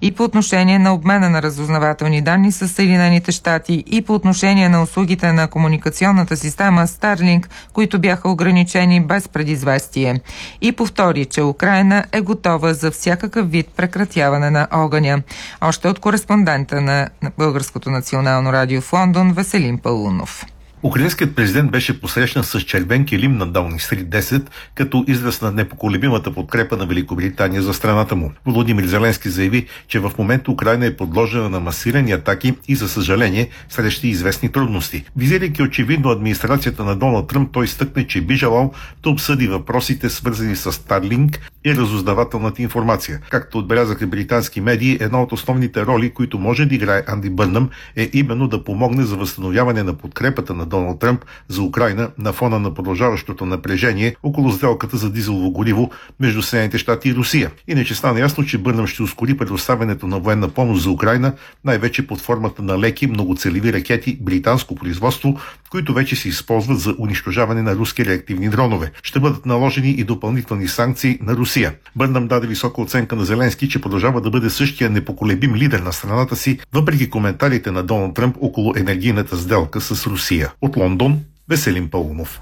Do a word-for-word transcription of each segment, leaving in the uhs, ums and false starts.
и по отношение на обмена на разузнавателни данни с Съединените щати и по отношение на услугите на комуникационната система Starlink, които бяха ограничени без предизвестие. И повтори, че Украйна е готова за всякакъв вид прекратяване на огъня. Още от кореспондента на Българското национално радио в Лондон Веселин Паунов. Украинският президент беше посрещнат с червен килим на Даунинг Стрит десет, като израз на непоколебимата подкрепа на Великобритания за страната му. Володимир Зеленски заяви, че в момента Украйна е подложена на масирани атаки и, за съжаление, среща известни трудности. Визирайки очевидно администрацията на Доналд Тръмп, той изтъкне, че би желал да обсъди въпросите, свързани с Starlink и разузнавателната информация. Както отбелязаха британски медии, една от основните роли, които може да играе Анди Бърнъм, е именно да помогне за възстановяване на подкрепата на Доналд Тръмп за Украйна на фона на продължаващото напрежение около сделката за дизелово гориво между Съединените щати и Русия. Иначе стана ясно, че Бърнъм ще ускори предоставянето на военна помощ за Украйна, най-вече под формата на леки многоцелеви ракети британско производство, които вече се използват за унищожаване на руски реактивни дронове. Ще бъдат наложени и допълнителни санкции на Русия. Бърнъм даде висока оценка на Зеленски, че продължава да бъде същия непоколебим лидер на страната си, въпреки коментарите на Доналд Тръмп около енергийната сделка с Русия. От Лондон, Веселин Паунов.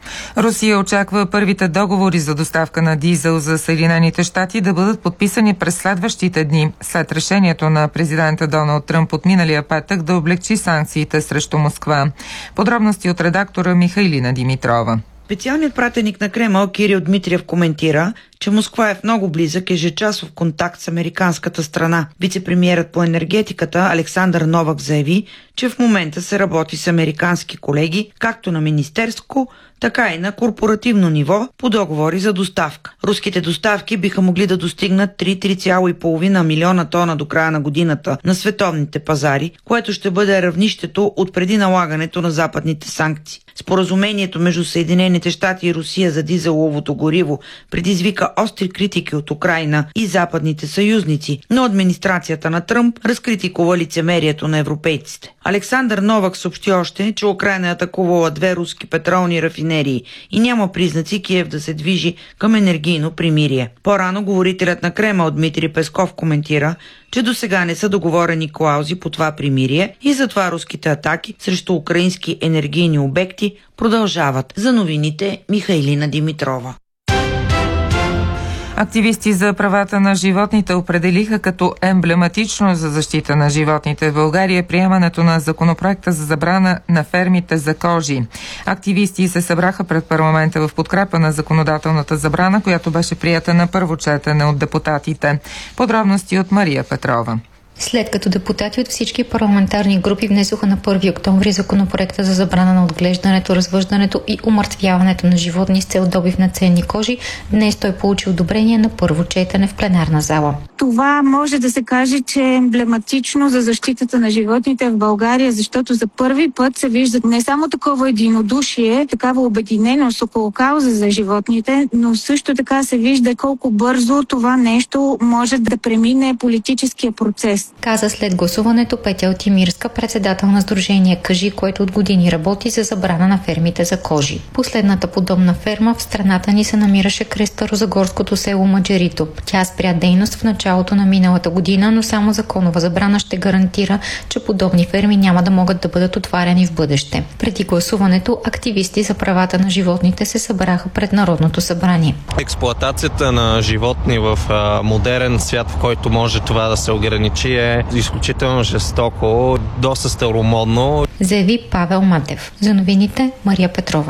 Русия очаква първите договори за доставка на дизел за Съединените щати да бъдат подписани през следващите дни, след решението на президента Доналд Тръмп от миналия петък да облегчи санкциите срещу Москва. Подробности от редактора Михайлина Димитрова. Специалният пратеник на Кремъл Кирил Дмитриев коментира, че Москва е в много близък ежечасов контакт с американската страна. Вицепремиерът по енергетиката Александър Новак заяви, че в момента се работи с американски колеги, както на министерско, така и на корпоративно ниво по договори за доставка. Руските доставки биха могли да достигнат три до три цяло и пет милиона тона до края на годината на световните пазари, което ще бъде равнището от преди налагането на западните санкции. Споразумението между Съединените щати и Русия за дизеловото гориво предизвика остри критики от Украйна и западните съюзници, но администрацията на Тръмп разкритикува лицемерието на европейците. Александър Новак съобщи още, че Украйна е атакувала две руски петролни рафинерии и няма признаци Киев да се движи към енергийно примирие. По-рано говорителят на Кремъл Дмитрий Песков коментира, че досега не са договорени клаузи по това примирие и затова руските атаки срещу украински енергийни обекти продължават. За новините Михайлина Димитрова. Активисти за правата на животните определиха като емблематично за защита на животните в България приемането на законопроекта за забрана на фермите за кожи. Активисти се събраха пред парламента в подкрепа на законодателната забрана, която беше приета на първо четене от депутатите. Подробности от Мария Петрова. След като депутати от всички парламентарни групи внесоха на първи октомври законопроекта за забрана на отглеждането, развъждането и умъртвяването на животни с цел добив на ценни кожи, днес той получи одобрение на първо четене в пленарна зала. Това може да се каже, че е емблематично за защитата на животните в България, защото за първи път се вижда не само такова единодушие, такава обединеност около кауза за животните, но също така се вижда колко бързо това нещо може да премине политическия процес. Каза след гласуването Петя Алтимирска, председател на сдружение Кажи, което от години работи за забрана на фермите за кожи. Последната подобна ферма в страната ни се намираше край старозагорското село Маджарито. Тя спря дейност в началото на миналата година, но само законова забрана ще гарантира, че подобни ферми няма да могат да бъдат отваряни в бъдеще. Преди гласуването, активисти за правата на животните се събраха пред Народното събрание. Експлоатацията на животни в а, модерен свят, в който може това да се ограничи, е изключително жестоко, доста старомодно, заяви Павел Матев. За новините Мария Петрова.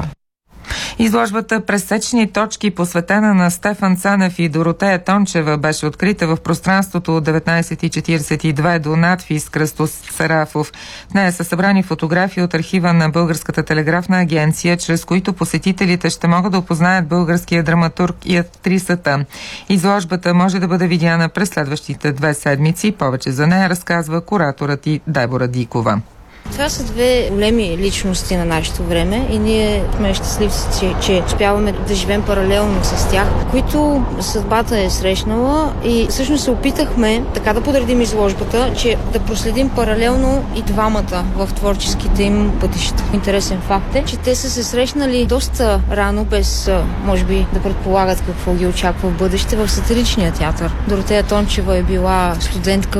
Изложбата "Пресечни точки", посветена на Стефан Цанев и Доротея Тончева, беше открита в пространството от деветнайсет и четирийсет и две до надпис Кръстос Сарафов. В нея са събрани фотографии от архива на Българската телеграфна агенция, чрез които посетителите ще могат да опознаят българския драматург и актрисата. Изложбата може да бъде видяна през следващите две седмици. Повече за нея разказва кураторът и Дебора Дикова. Това са две големи личности на нашето време и ние сме щастливци, че, че успяваме да живеем паралелно с тях, които съдбата е срещнала, и всъщност се опитахме така да подредим изложбата, че да проследим паралелно и двамата в творческите им пътища. Интересен факт е, че те са се срещнали доста рано, без може би да предполагат какво ги очаква в бъдеще, в сатиричния театър. Доротея Тончева е била студентка